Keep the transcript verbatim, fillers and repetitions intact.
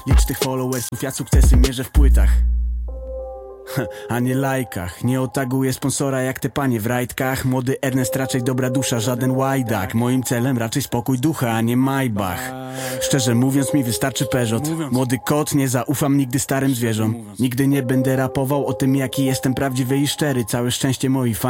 Licz tych followersów, ja sukcesy mierzę w płytach, a nie lajkach. Nie otaguję sponsora jak te panie w rajtkach. Młody Ernest raczej dobra dusza, żaden łajdak. Moim celem raczej spokój ducha, a nie Maybach. Szczerze mówiąc mi wystarczy Peugeot. Młody kot, nie zaufam nigdy starym zwierzom. Nigdy nie będę rapował o tym jaki jestem prawdziwy i szczery. Całe szczęście moi fani